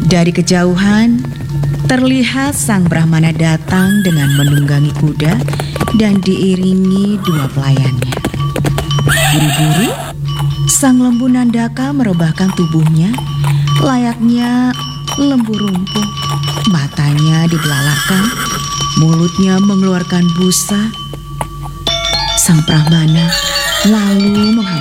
Dari kejauhan, terlihat sang Brahmana datang dengan menunggangi kuda dan diiringi dua pelayannya. Buru-buru, sang lembu Nandaka merebahkan tubuhnya layaknya lembu rumpuh. Matanya dibelalakan, mulutnya mengeluarkan busa. Sang Brahmana lalu